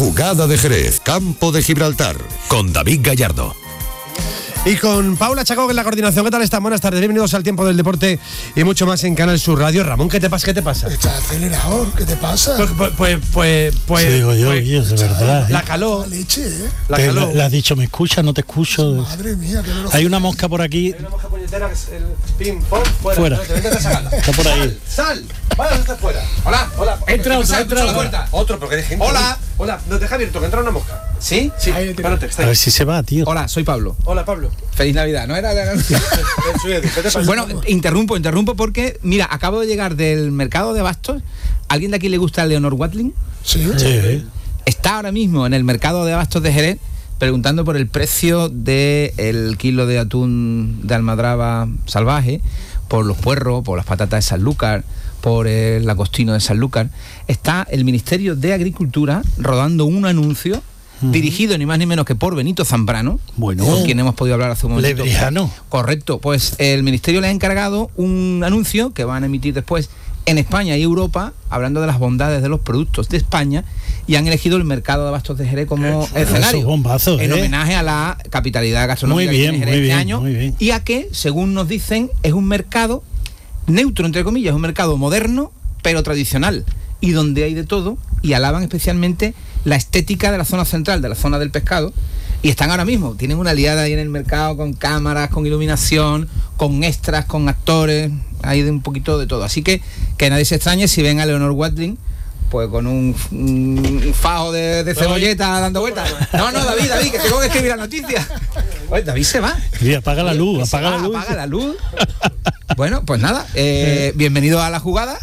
Jugada de Jerez, Campo de Gibraltar, con David Gallardo. Y con Paula Chacón en la coordinación. ¿Qué tal están? Buenas tardes, bienvenidos al Tiempo del Deporte y mucho más en Canal Sur Radio. Ramón, ¿qué te pasa? Está acelerador, ¿qué te pasa? Pues sí, digo yo, de verdad. La caló. La leche, La caló. Le has dicho, ¿me escuchas? No te escucho. Madre mía, que no lo Hay una mosca por aquí. Hay una mosca puñetera que es el ping pong Fuera. Está por ahí. ¡Sal! ¡Vaya, está fuera! ¡Hola! Entra otro. Otro, porque hay gente. ¡Hola! ¿Nos deja abierto que entra una mosca? ¿Sí? Sí, espérate, está A ahí. ver si se va, tío. Hola, soy Pablo. Hola, Pablo. Feliz Navidad, ¿no era? ¿Qué te pasa? Bueno, interrumpo porque, mira, acabo de llegar del mercado de abastos. ¿Alguien de aquí le gusta el Leonor Watling? Sí. Está ahora mismo en el mercado de abastos de Jerez preguntando por el precio del kilo de atún de almadraba salvaje, por los puerros, por las patatas de Sanlúcar, por el lagostino de Sanlúcar. Está el Ministerio de Agricultura rodando un anuncio dirigido ni más ni menos que por Benito Zambrano, Bueno, con quien hemos podido hablar hace un momento. Lebrijano. Correcto, pues el Ministerio le ha encargado un anuncio que van a emitir después en España y Europa, hablando de las bondades de los productos de España, y han elegido el mercado de abastos de Jerez como escenario, bombazo, en homenaje a la capitalidad gastronómica muy bien, que tiene Jerez muy este bien, año, muy bien. y a que, según nos dicen, es un mercado neutro, entre comillas, es un mercado moderno, pero tradicional, y donde hay de todo, y alaban especialmente la estética de la zona central, de la zona del pescado, y están ahora mismo, tienen una aliada ahí en el mercado con cámaras, con iluminación, con extras, con actores, hay de un poquito de todo. Así que nadie se extrañe si ven a Leonor Watling pues con un fajo de cebolleta dando vueltas. No, David, que tengo que escribir la noticia. Oye, David se va. Sí, apaga la luz. Apaga la luz. Bueno, pues nada, bienvenido a la jugada.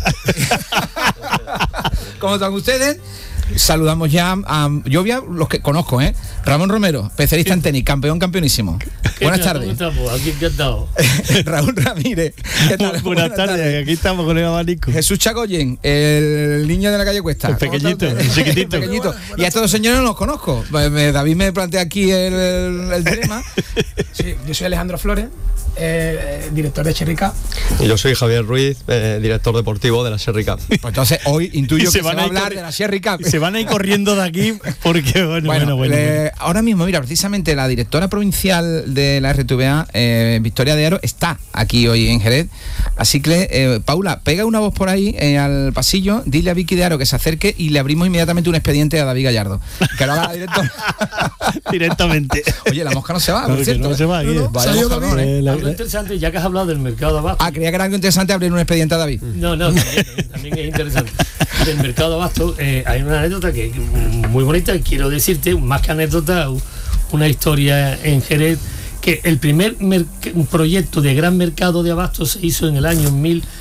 ¿Cómo están ustedes? Saludamos ya a los que conozco, Ramón Romero, especialista en tenis, campeonísimo. Buenas tardes. ¿Cómo estamos? Aquí encantado. Raúl Ramírez, ¿qué tal? Buenas tardes, aquí estamos con el abanico. Jesús Chagoyen, el niño de la calle Cuesta. El pequeñito, el chiquitito. Pequeñito. Y a estos dos señores no los conozco. David me plantea aquí el dilema. Sí, yo soy Alejandro Flores, director de Cherry Cup. Y yo soy Javier Ruiz, director deportivo de la Cherry Cup. Pues entonces hoy intuyo que se va a hablar de la Cherry Cup. Se van a ir corriendo de aquí porque, bueno. Ahora mismo, mira, precisamente la directora provincial de la RTVA, Victoria de Aro, está aquí hoy en Jerez. Así que, Paula, pega una voz por ahí al pasillo, dile a Vicky de Aro que se acerque y le abrimos inmediatamente un expediente a David Gallardo. Que lo haga la directora. Directamente. Oye, la mosca no se va, por cierto. No se va aquí. Algo interesante, ya que has hablado del mercado de abastos. Creía que era algo interesante abrir un expediente a David. No, también es interesante. Del mercado de abastos hay una anécdota que muy bonita, y quiero decirte, más que anécdota, una historia en Jerez, que el primer proyecto de gran mercado de abastos se hizo en el año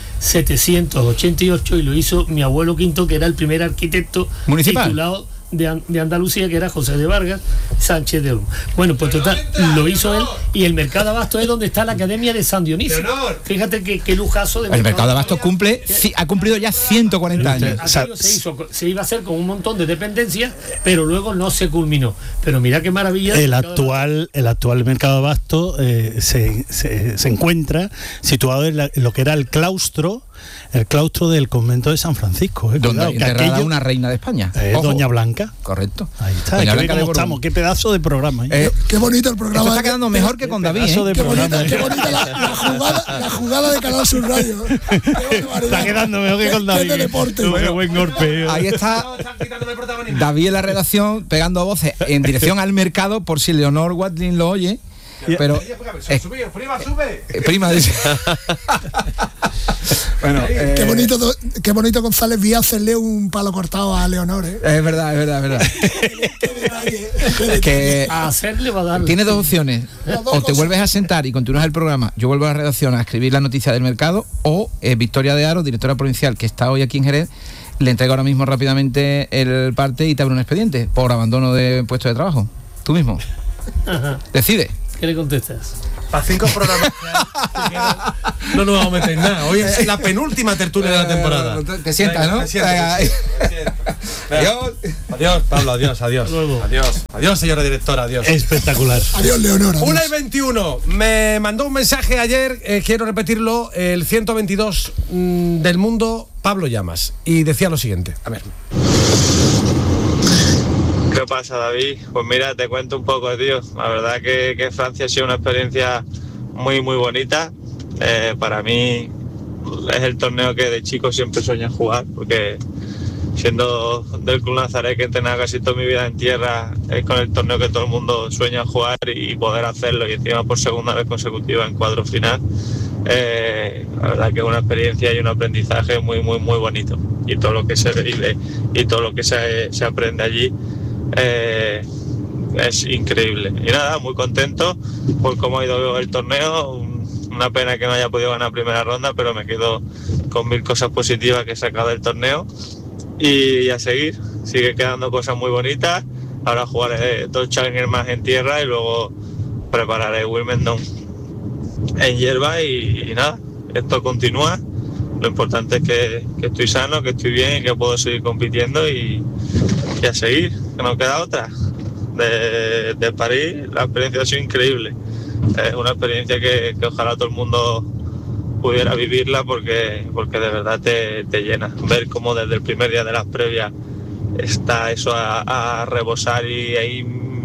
1788 y lo hizo mi abuelo Quinto, que era el primer arquitecto municipal titulado de Andalucía, que era José de Vargas Sánchez de Olmo. Bueno, pues total, lo hizo él, y el mercado de abastos es donde está la Academia de San Dionisio. Fíjate qué lujazo de el mercado de abastos ha cumplido ya 140 años. Se iba a hacer con un montón de dependencias, pero luego no se culminó. Pero mira qué maravilla. El actual mercado de abastos se encuentra situado en lo que era el claustro del convento de San Francisco, donde enterrada una reina de España, Doña Blanca. Correcto. Ahí está. Doña Blanca, ¿cómo estamos? Qué pedazo de programa. Qué bonito el programa. Esto está quedando mejor que con David. Qué bonita la jugada de Canal Sur Radio. Está quedando mejor que con David. De deporte. Buen golpe. Ahí está David en la redacción pegando voces en dirección al mercado por si Leonor Watling lo oye. Pero prima dice. Bueno, qué bonito González Vía hacerle un palo cortado a Leonor, Es verdad. Que a hacerle va a darle. Tiene dos opciones: o te vuelves a sentar y continúas el programa, yo vuelvo a la redacción a escribir la noticia del mercado, o Victoria de Aro, directora provincial, que está hoy aquí en Jerez, le entrego ahora mismo rápidamente el parte y te abre un expediente por abandono de puesto de trabajo. Tú mismo. Decide. ¿Qué le contestas? A 5 programas no nos vamos a meter nada. Hoy es la penúltima tertulia de la temporada. Te sientas, ¿no? Adiós, Pablo, adiós. Adiós, señora directora, adiós. Espectacular. Adiós, Leonor. 1:21. Me mandó un mensaje ayer, quiero repetirlo, el 122 del mundo, Pablo Llamas, y decía lo siguiente. A ver. ¿Qué pasa, David? Pues mira, te cuento un poco, tío. La verdad que Francia ha sido una experiencia muy, muy bonita. Para mí es el torneo que de chico siempre sueño jugar, porque siendo del Club Nazaret, que he entrenado casi toda mi vida en tierra, es con el torneo que todo el mundo sueña jugar y poder hacerlo, y encima por segunda vez consecutiva en cuadro final. La verdad que es una experiencia y un aprendizaje muy, muy, muy bonito. Y todo lo que se vive y todo lo que se aprende allí es increíble. Y nada, muy contento por cómo ha ido el torneo. Una pena que no haya podido ganar primera ronda, pero me quedo con 1000 cosas positivas que he sacado del torneo. Y a seguir, sigue quedando cosas muy bonitas. Ahora jugaré 2 Challenger más en tierra y luego prepararé Wimbledon en hierba y nada, esto continúa. Lo importante es que estoy sano, que estoy bien y que puedo seguir compitiendo y a seguir, que no queda otra. De París la experiencia ha sido increíble. Es una experiencia que ojalá todo el mundo pudiera vivirla porque de verdad te llena. Ver cómo desde el primer día de las previas está eso a rebosar y hay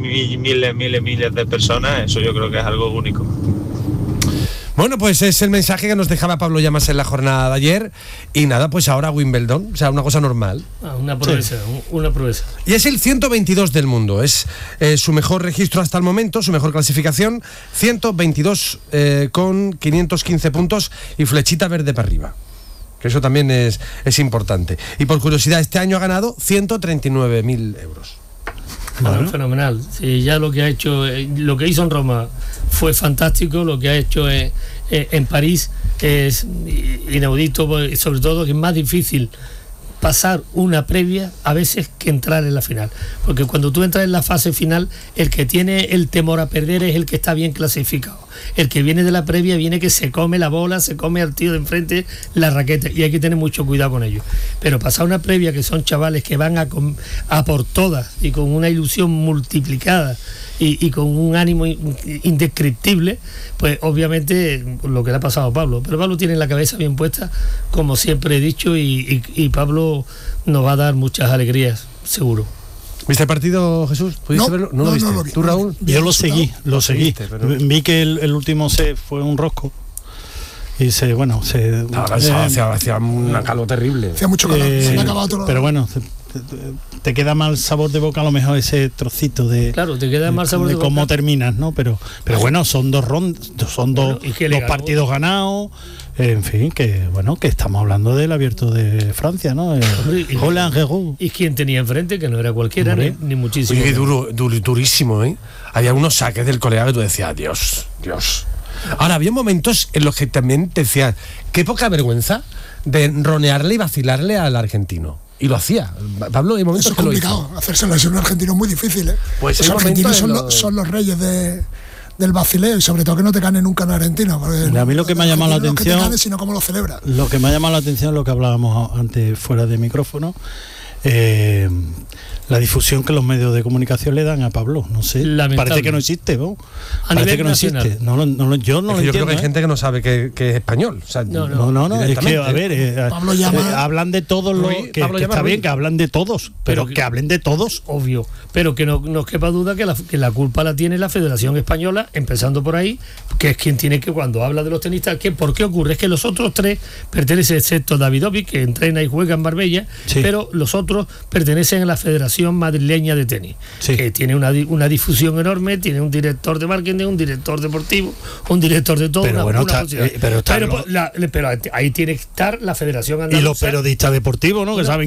miles de personas, eso yo creo que es algo único. Bueno, pues es el mensaje que nos dejaba Pablo Llamas en la jornada de ayer. Y nada, pues ahora Wimbledon, o sea, una cosa normal. Una proeza, sí. Una proeza. Y es el 122 del mundo, es su mejor registro hasta el momento, su mejor clasificación, 122 con 515 puntos y flechita verde para arriba. Que eso también es importante. Y por curiosidad, este año ha ganado 139.000 euros. Bueno, fenomenal. Sí, ya lo que ha hecho, lo que hizo en Roma fue fantástico, lo que ha hecho en París es inaudito, sobre todo que es más difícil pasar una previa a veces que entrar en la final, porque cuando tú entras en la fase final, el que tiene el temor a perder es el que está bien clasificado. El que viene de la previa viene que se come la bola, se come al tío de enfrente la raqueta, y hay que tener mucho cuidado con ello. Pero pasar una previa que son chavales que van a por todas y con una ilusión multiplicada y con un ánimo indescriptible, pues obviamente lo que le ha pasado a Pablo. Pero Pablo tiene la cabeza bien puesta, como siempre he dicho, y Pablo nos va a dar muchas alegrías, seguro. ¿Viste el partido, Jesús? ¿Pudiste verlo? ¿No lo viste? No lo vi. ¿Tú, Raúl? Yo lo seguí. Pero... Vi que el último set fue un rosco. Y hacía una calor terrible. Hacía mucho calor, se me ha acabado todo. Pero bueno, te queda mal sabor de boca a lo mejor ese trocito de... Claro, te queda mal sabor de boca. Cómo terminas, ¿no? Pero bueno, son dos dos partidos ganados. En fin, que estamos hablando del Abierto de Francia, ¿no? Roland Garros. ¿Y quién tenía enfrente? Que no era cualquiera, ni muchísimo. Oye, durísimo, ¿eh? Había unos saques del colega que tú decías, Dios. Ahora, había momentos en los que también te decías, qué poca vergüenza de ronearle y vacilarle al argentino. Y lo hacía. Pablo, hay momentos eso es complicado, hacérselo a un argentino es muy difícil, ¿eh? Pues los argentinos son los reyes del vacileo, y sobre todo que no te gane nunca en Argentina. A mí lo que me ha llamado la atención, no que te gane, sino cómo lo celebra. Lo que me ha llamado la atención es lo que hablábamos antes fuera de micrófono, la difusión que los medios de comunicación le dan a Pablo. No sé, parece que no existe, ¿no? Parece que no existe. Yo no lo entiendo. Yo creo que hay gente que no sabe que es español. O sea, no, es que, a ver, Pablo llama, hablan de todos los... Que está bien que hablan de todos, pero que hablen de todos. Obvio, pero que no nos quepa duda que la culpa la tiene la Federación Española, empezando por ahí, que es quien tiene que, cuando habla de los tenistas, ¿por qué ocurre? Es que los otros tres pertenecen, excepto Davidovic, que entrena y juega en Marbella, sí, pero los otros pertenecen a la Federación Madrileña de Tenis, sí, que tiene una difusión enorme, tiene un director de marketing, un director deportivo, un director de todo. Pero ahí tiene que estar la Federación Andaluza. Y los periodistas deportivos, ¿no? Que saben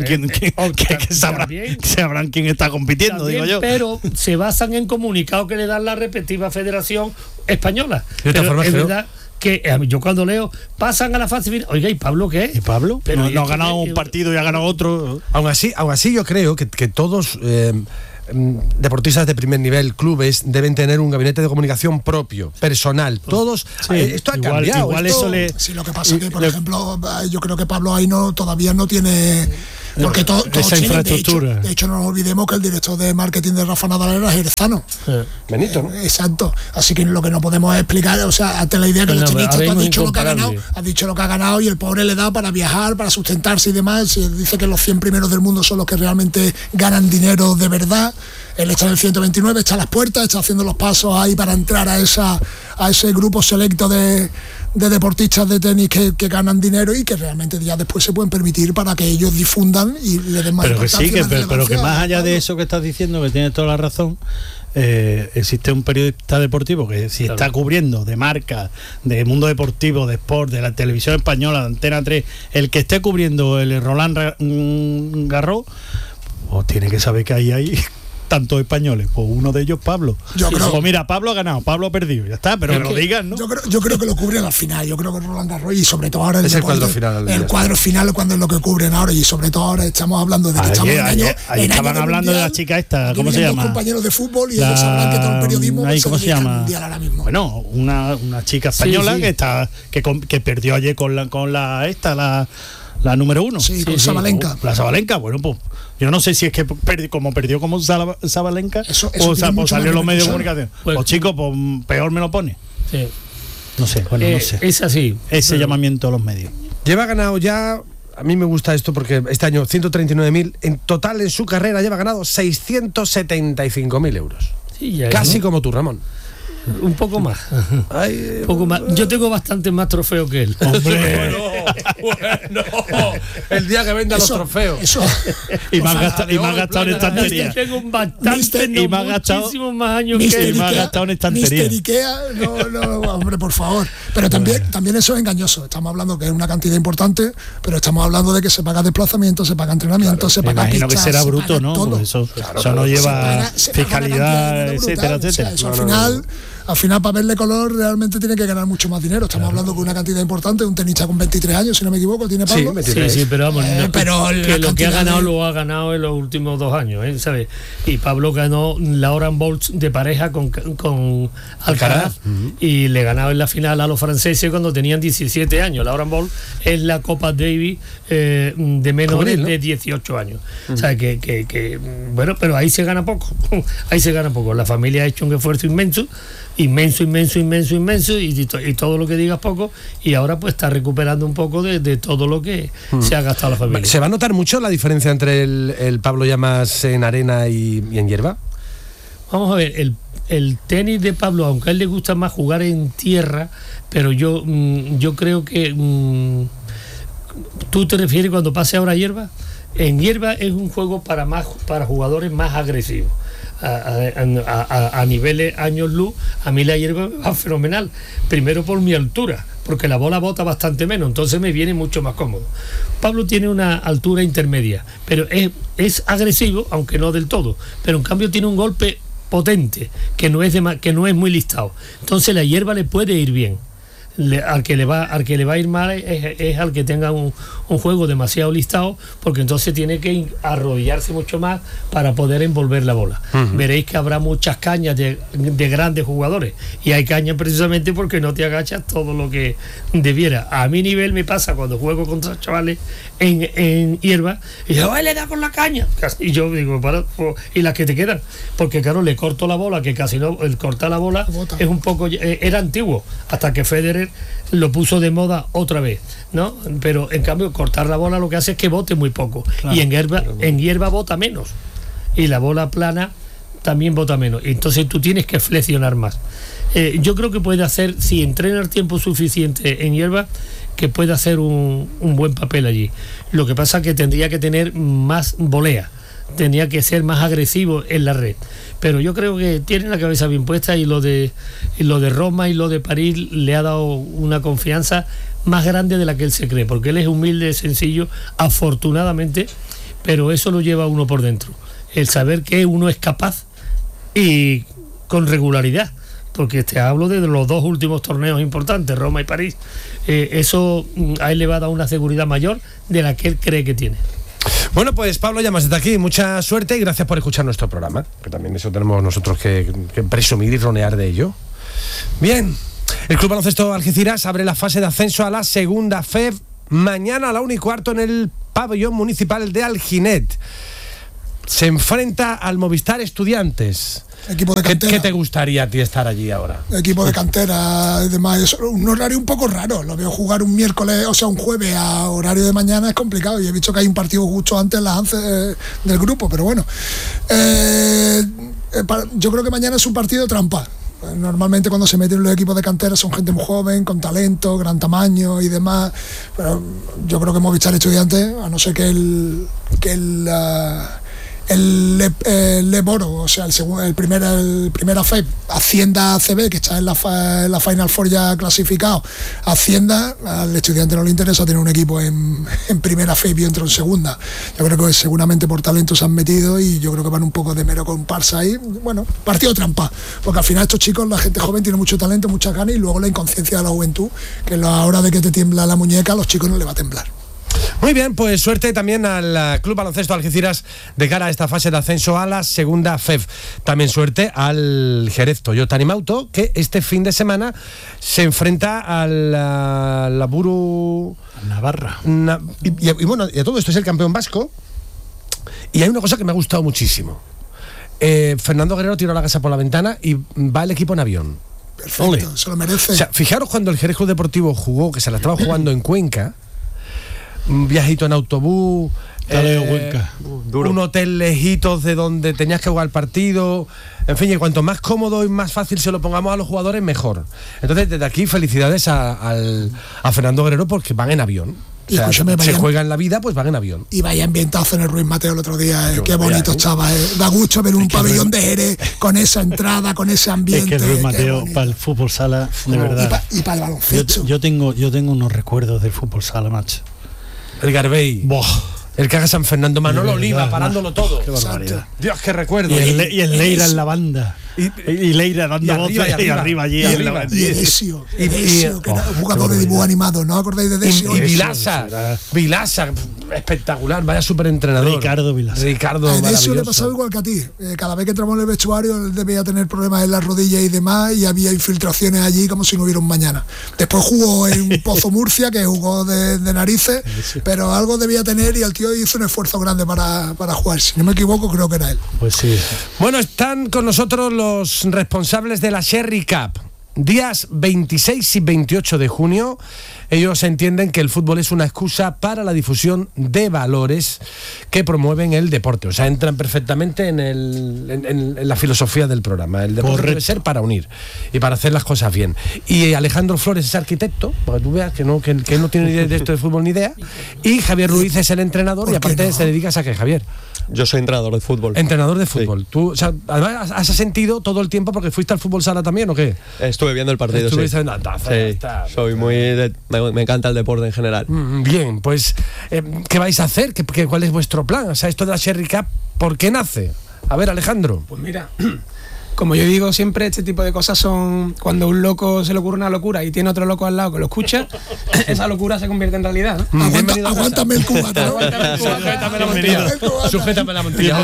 sabrán quién está compitiendo, también, digo yo. Pero se basan en comunicados que le dan la respectiva Federación Española. Pero es verdad que yo cuando leo pasan a la fase final, oiga, ¿y Pablo qué es? ¿Y Pablo? Pero no ha ganado un partido y ha ganado otro. Aún así yo creo que todos deportistas de primer nivel, clubes, deben tener un gabinete de comunicación propio, personal, todos. Sí, esto ha cambiado. Igual sí, lo que pasa es que, por ejemplo, yo creo que Pablo ahí todavía no tiene Porque todos esa tienen, infraestructura. de hecho, no nos olvidemos que el director de marketing de Rafa Nadal era jerezano. Benito, ¿no? Exacto. Así que lo que no podemos explicar, o sea, ante la idea que los tenistas, tú has dicho lo que ha ganado, y el pobre le da para viajar, para sustentarse y demás. Y dice que los 100 primeros del mundo son los que realmente ganan dinero de verdad. Él está en el 129, está a las puertas, está haciendo los pasos ahí para entrar a ese grupo selecto de deportistas de tenis que ganan dinero y que realmente ya después se pueden permitir para que ellos difundan y le den más importancia. Pero que más allá de eso que estás diciendo, que tienes toda la razón, existe un periodista deportivo que si está cubriendo de marca, de mundo deportivo, de sport, de la televisión española, de Antena 3, el que esté cubriendo el Roland Garros, pues tiene que saber que hay tantos españoles, pues uno de ellos Pablo. Pues mira, Pablo ha ganado, Pablo ha perdido, ya está, pero que lo digan, ¿no? Yo creo que lo cubren al final, yo creo que Roland Garros y sobre todo ahora es el cuadro final. El cuadro final cuando es lo que cubren ahora y sobre todo ahora estamos hablando de que estamos en año. Estaban hablando de la chica esta, ¿cómo se llama? Compañeros de fútbol y ellos sabrán que todo el periodismo ¿cómo se llama? Mundial ahora mismo. Bueno, una chica española que perdió ayer con la número 1. Con Sabalenka. La Sabalenka, bueno, pues yo no sé si es que perdió como Sabalenka o salió en los medios de comunicación. Pues chicos, pues peor me lo pone. Sí. No sé, bueno, no sé. Es así. Ese llamamiento a los medios. Lleva ganado ya, a mí me gusta esto porque este año 139.000, en total en su carrera lleva ganado 675.000 euros. Sí, ya casi como tú, Ramón. Un poco más. Un poco más. Yo tengo bastante más trofeos que él. Hombre. Bueno. El día que venda los trofeos. Y me ha gastado en estantería. Tengo bastante, muchísimos más años que él. Y me ha gastado en estantería. Mr. Ikea, no, hombre, por favor. Pero también eso es engañoso. Estamos hablando que es una cantidad importante, pero estamos hablando de que se paga desplazamiento, se paga entrenamiento, se paga imagino pistas, que será bruto, ¿no? Todo. Eso no lleva fiscalidad, etcétera, etcétera. O sea, eso al final para verle color realmente tiene que ganar mucho más dinero. Estamos hablando de una cantidad importante, un tenista con 23 años, si no me equivoco, tiene Pablo. Sí, pero vamos, que lo que ha ganado lo ha ganado en los últimos 2 años, ¿sabes? Y Pablo ganó la Oran Bowl de pareja con Alcaraz y le ganaba en la final a los franceses cuando tenían 17 años. La Oran Bowl es la Copa Davis de menores, ¿no? De 18 años. O sea, bueno, pero ahí se gana poco. Ahí se gana poco. La familia ha hecho un esfuerzo inmenso y todo lo que digas poco, y ahora pues está recuperando un poco de todo lo que se ha gastado la familia. ¿Se va a notar mucho la diferencia entre el Pablo Llamas en arena y en hierba? Vamos a ver, el tenis de Pablo, aunque a él le gusta más jugar en tierra, pero yo creo que ¿tú te refieres cuando pase ahora a hierba? En hierba es un juego para jugadores más agresivos. A niveles años luz, a mí la hierba me va fenomenal. Primero por mi altura, porque la bola bota bastante menos, entonces me viene mucho más cómodo. Pablo tiene una altura intermedia, pero es agresivo, aunque no del todo, pero en cambio tiene un golpe potente, que no es muy listado. Entonces la hierba le puede ir bien. Al que le va a ir mal es al que tenga un juego demasiado listado, porque entonces tiene que arrodillarse mucho más para poder envolver la bola. Veréis que habrá muchas cañas de grandes jugadores, y hay cañas precisamente porque no te agachas todo lo que debiera. A mi nivel me pasa cuando juego contra chavales en hierba, y yo, le da con la caña, y yo digo, y las que te quedan, porque claro, le corto la bola, que casi no, el cortar la bola es un poco, era antiguo, hasta que Federer lo puso de moda otra vez, ¿no? Pero en cambio cortar la bola lo que hace es que bote muy poco, claro, y en hierba bota menos, y la bola plana también bota menos, entonces tú tienes que flexionar más. Yo creo que puede hacer, si entrena el tiempo suficiente en hierba, que puede hacer un buen papel allí. Lo que pasa es que tendría que tener más volea, tenía que ser más agresivo en la red, pero yo creo que tiene la cabeza bien puesta, y lo de Roma y lo de París le ha dado una confianza más grande de la que él se cree, porque él es humilde, sencillo, afortunadamente, pero eso lo lleva uno por dentro, el saber que uno es capaz y con regularidad, porque te hablo de los 2 últimos torneos importantes, Roma y París. Eso a él le va a dar una seguridad mayor de la que él cree que tiene. Bueno, pues Pablo Llamas, desde aquí mucha suerte y gracias por escuchar nuestro programa, que también eso tenemos nosotros que presumir y ronear de ello. Bien, el Club Baloncesto Algeciras abre la fase de ascenso a la segunda FEB mañana a la 1:15 en el pabellón municipal de Alginet. Se enfrenta al Movistar Estudiantes. Equipo de cantera. ¿Qué te gustaría a ti estar allí ahora? Equipo de cantera, además es un horario un poco raro. Lo veo jugar un miércoles, o sea, un jueves a horario de mañana es complicado. Y he visto que hay un partido justo antes las 11 del grupo, pero bueno. Yo creo que mañana es un partido trampa. Normalmente cuando se meten los equipos de cantera son gente muy joven, con talento, gran tamaño y demás, pero yo creo que Movistar Estudiantes, a no ser que el Leboro, o sea, el primera FEP ascienda a CB, que está en la Final Four ya clasificado, ascienda, al Estudiante no le interesa tener un equipo en primera FEP y entra en segunda. Yo creo que seguramente por talento se han metido y yo creo que van un poco de mero comparsa ahí. Bueno, partido trampa, porque al final estos chicos, la gente joven tiene mucho talento, muchas ganas, y luego la inconsciencia de la juventud, que a la hora de que te tiembla la muñeca, a los chicos no le va a temblar. Muy bien, pues suerte también al Club Baloncesto Algeciras de cara a esta fase de ascenso a la segunda FEF. También suerte al Jerez Toyota Animauto, que este fin de semana se enfrenta al Laburu Navarra. Y bueno, y a todo esto es el campeón vasco. Y hay una cosa que me ha gustado muchísimo. Fernando Guerrero tiró la casa por la ventana y va el equipo en avión. Perfecto, ole. Se lo merece. O sea, fijaros cuando el Jerez Club Deportivo jugó, que se la estaba jugando en Cuenca, un viajito en autobús, un hotel lejitos de donde tenías que jugar el partido, en fin, y cuanto más cómodo y más fácil se lo pongamos a los jugadores, mejor. Entonces, desde aquí, felicidades a Fernando Guerrero, porque van en avión. O sea, se juega en la vida, pues van en avión. Y vaya ambientazo en el Ruiz Mateo el otro día, qué bonito estaba. Da gusto ver un pabellón de Jerez con esa entrada, con ese ambiente. Es que el Ruiz Mateo para el fútbol sala, de verdad. Y para el baloncesto. Yo tengo unos recuerdos del fútbol sala, macho. El Garbey. El que haga San Fernando, Manolo Oliva, parándolo todo. Qué barbaridad. Dios, qué recuerdo. Y el Leira en la banda. Y Leira dando voces y arriba allí. Y Edesio, que era un jugador de dibujo animado, ¿no acordáis de Edesio? Y Vilasa, espectacular, vaya superentrenador. Ricardo Vilasa. A Edesio le pasaba igual que a ti. Cada vez que entramos en el vestuario, él debía tener problemas en las rodillas y demás, y había infiltraciones allí como si no hubiera un mañana. Después jugó en Pozo Murcia, que jugó de narices, pero algo debía tener, y el tío hizo un esfuerzo grande para jugar. Si no me equivoco, creo que era él. Pues sí. Bueno, están con nosotros los responsables de la Sherry Cup. Días 26 y 28 de junio, ellos entienden que el fútbol es una excusa para la difusión de valores que promueven el deporte. O sea, entran perfectamente en la filosofía del programa. El deporte debe ser para unir y para hacer las cosas bien. Y Alejandro Flores es arquitecto, para que tú veas que no tiene ni idea de esto de fútbol ni idea. Y Javier Ruiz es el entrenador, y aparte se dedica a que Javier. Yo soy entrenador de fútbol. Entrenador de fútbol. Sí. Tú, o sea, además, ¿has sentido todo el tiempo porque fuiste al fútbol sala también o qué? Estuve viendo el partido, sí. Soy me encanta el deporte en general. Bien, pues, ¿qué vais a hacer? ¿Cuál es vuestro plan? O sea, esto de la Sherry Cup, ¿por qué nace? A ver, Alejandro. Pues mira, como yo digo siempre, este tipo de cosas son cuando a un loco se le ocurre una locura y tiene otro loco al lado que lo escucha, esa locura se convierte en realidad, ¿no? Aguántame el cubata, ¿no? Sujétame la montilla.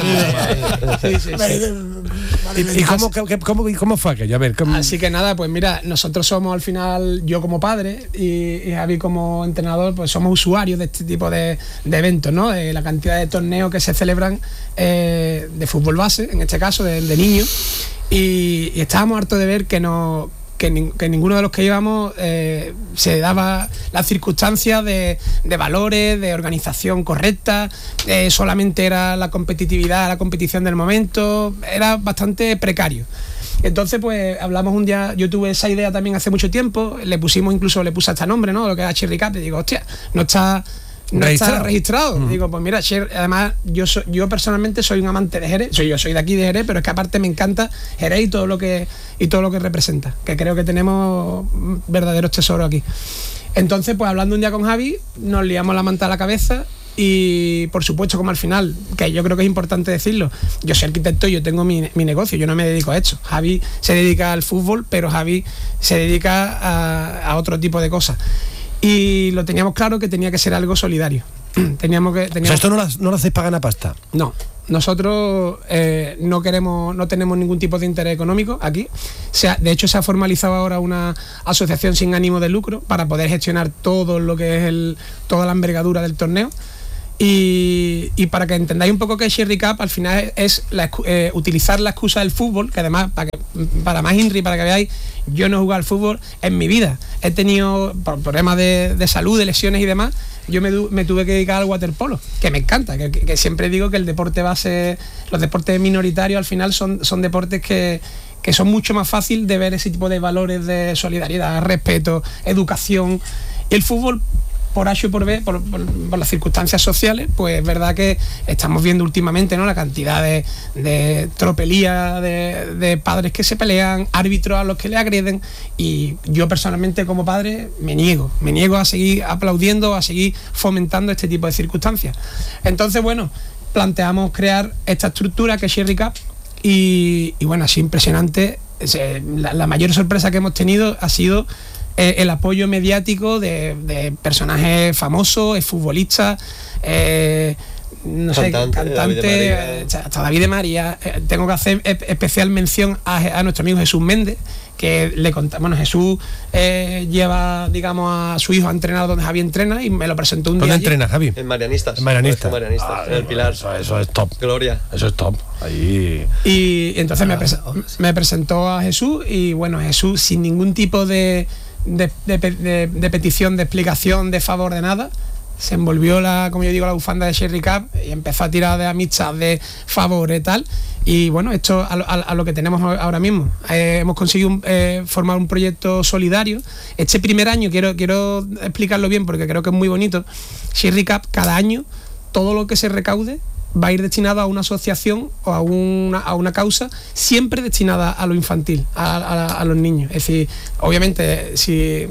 ¿Y cómo fue aquello? A ver, Así que nada, pues mira, nosotros somos al final, yo como padre y Javi como entrenador, pues somos usuarios de este tipo de eventos, ¿no? De la cantidad de torneos que se celebran de fútbol base, en este caso, de niños. Y estábamos hartos de ver que ninguno de los que íbamos se daba las circunstancias de valores, de organización correcta, solamente era la competitividad, la competición del momento, era bastante precario. Entonces, pues hablamos un día, yo tuve esa idea también hace mucho tiempo, le puse hasta nombre, ¿no? Lo que era Sherry Cup, y digo, hostia, no está registrado. Digo, pues mira, además yo personalmente soy un amante de Jerez, yo soy de aquí de Jerez, pero es que aparte me encanta Jerez y todo lo que representa, que creo que tenemos verdaderos tesoros aquí. Entonces, pues hablando un día con Javi, nos liamos la manta a la cabeza. Y por supuesto, como al final, que yo creo que es importante decirlo, yo soy arquitecto y yo tengo mi negocio, yo no me dedico a esto. Javi se dedica al fútbol, pero Javi se dedica a otro tipo de cosas. Y lo teníamos claro que tenía que ser algo solidario. O sea, esto no lo hacéis para ganar pasta. No, nosotros no tenemos ningún tipo de interés económico aquí. De hecho, se ha formalizado ahora una asociación sin ánimo de lucro para poder gestionar todo lo que es toda la envergadura del torneo. Y para que entendáis un poco qué es Sherry Cup, al final es utilizar la excusa del fútbol, que además, para más INRI, para que veáis, yo no he jugado al fútbol en mi vida. He tenido problemas de salud, de lesiones y demás. Yo me tuve que dedicar al waterpolo, que me encanta, que siempre digo que el deporte base, los deportes minoritarios al final son deportes que son mucho más fácil de ver ese tipo de valores de solidaridad, respeto, educación. Y el fútbol, por H y por B, por las circunstancias sociales, pues es verdad que estamos viendo últimamente, ¿no?, la cantidad de tropelía, de padres que se pelean, árbitros a los que le agreden, y yo personalmente como padre me niego a seguir aplaudiendo, a seguir fomentando este tipo de circunstancias. Entonces, bueno, planteamos crear esta estructura que es Sherry Cup, y bueno, así impresionante. La mayor sorpresa que hemos tenido ha sido el apoyo mediático de personajes famosos, futbolistas, no sé, cantantes, hasta David de María. Tengo que hacer especial mención a nuestro amigo Jesús Méndez, que le contamos. Bueno, Jesús lleva, digamos, a su hijo a entrenar donde Javi entrena, y me lo presentó un día. ¿Dónde entrena, Javi? En Marianistas. En Marianistas. En el Pilar. Eso es top. Gloria. Eso es top. Ahí. Y entonces me presentó a Jesús, y bueno, Jesús, sin ningún tipo de petición, de explicación, de favor, de nada, se envolvió la bufanda de Sherry Cup y empezó a tirar de amistad, de favor y tal. Y bueno, esto a lo que tenemos ahora mismo. Hemos conseguido formar un proyecto solidario. Este primer año, quiero explicarlo bien porque creo que es muy bonito. Sherry Cup, cada año, todo lo que se recaude va a ir destinado a una asociación o a una causa, siempre destinada a lo infantil, a los niños. Es decir, obviamente, si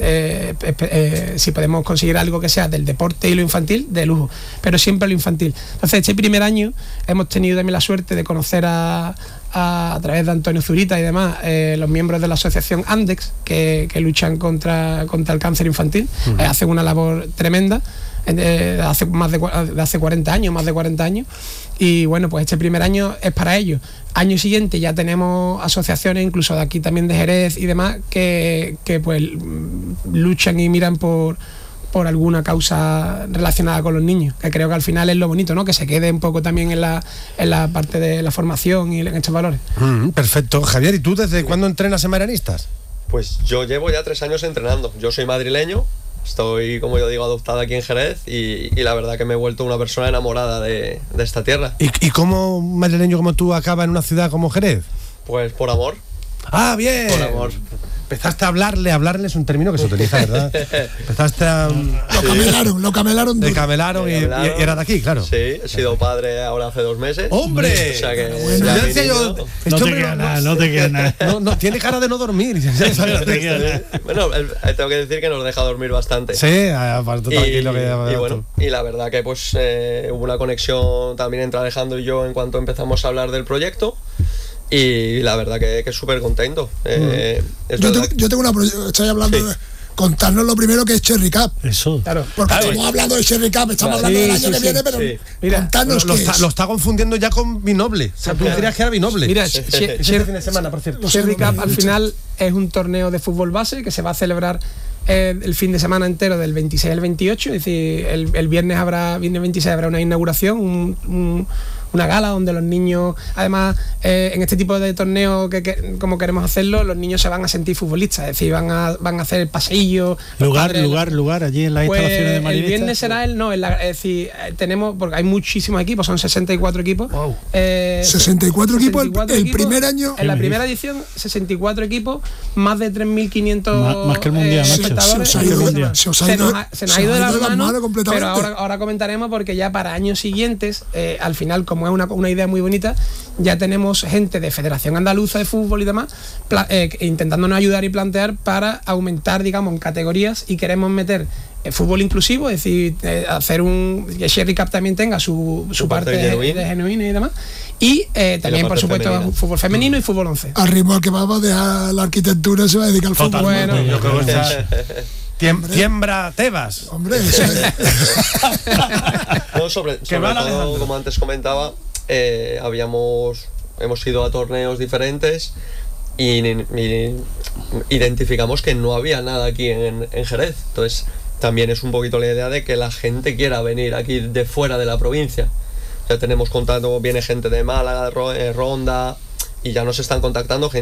podemos conseguir algo que sea del deporte y lo infantil, de lujo, pero siempre lo infantil. Entonces, este primer año hemos tenido también la suerte de conocer a través de Antonio Zurita y demás, los miembros de la asociación Andex, que luchan contra el cáncer infantil. Hacen una labor tremenda. De hace 40 años, más de 40 años, y bueno, pues este primer año es para ellos. Año siguiente ya tenemos asociaciones, incluso de aquí también de Jerez y demás, que pues luchan y miran por alguna causa relacionada con los niños, que creo que al final es lo bonito, ¿no?, que se quede un poco también en la parte de la formación y en estos valores. Perfecto. Javier, ¿y tú desde cuándo entrenas en Marianistas? Pues yo llevo ya 3 años entrenando. Yo soy madrileño. Estoy, como yo digo, adoptada aquí en Jerez, y la verdad que me he vuelto una persona enamorada de esta tierra. ¿Y cómo un madrileño como tú acaba en una ciudad como Jerez? Pues por amor. ¡Ah, bien! Por amor. Empezaste a hablarle es un término que se utiliza, ¿verdad? Empezaste a... Lo camelaron. Te camelaron y era de aquí, claro. Sí, he sido padre ahora hace 2 meses. ¡Hombre! O sea que... Bueno, ya decía yo... No te queda nada. No, tiene cara de no dormir. Bueno, tengo que decir que nos deja dormir bastante. Sí, aparte tranquilo que ya... Y bueno, y la verdad que pues hubo una conexión también entre Alejandro y yo en cuanto empezamos a hablar del proyecto. Y la verdad que súper contento. Yo tengo una... Estoy hablando de... Contarnos lo primero que es Sherry Cup. Eso. Claro. Porque estamos hablando de Sherry Cup, estamos hablando del año que viene, pero mira, contarnos lo está confundiendo ya con Vinoble. O sea, tú dirías que era Vinoble. Mira, fin de semana, por cierto. Sherry Cup al final es un torneo de fútbol base que se va a celebrar el fin de semana entero del 26 al 28. Es decir, el viernes 26 habrá una inauguración, una gala donde los niños, además, en este tipo de torneos que como queremos hacerlo, los niños se van a sentir futbolistas, es decir, van a hacer el pasillo. Lugar allí en las instalaciones de Marianistas. El viernes será es decir, tenemos, porque hay muchísimos equipos, son 64 equipos. Wow. 64 equipos el primer año. En la primera edición, 64 equipos, más de 3.500 más que el mundial, espectadores. Se nos ha ido de las manos, completamente. pero ahora comentaremos, porque ya para años siguientes, al final, como es una idea muy bonita, ya tenemos gente de Federación Andaluza de Fútbol y demás intentándonos ayudar y plantear para aumentar, digamos, en categorías, y queremos meter fútbol inclusivo, es decir, hacer que Sherry Cup también tenga su parte de genuina y demás, y también, por supuesto, femenina. Fútbol femenino y fútbol 11. Al ritmo al que vamos a dejar la arquitectura, se va a dedicar al fútbol. Bueno, yo creo que tiembra Tebas. Hombre, eso es. No, sobre todo, como antes comentaba, hemos ido a torneos diferentes y identificamos que no había nada aquí en Jerez. Entonces también es un poquito la idea de que la gente quiera venir aquí de fuera de la provincia. Ya tenemos contacto, viene gente de Málaga, Ronda, y ya nos están contactando gente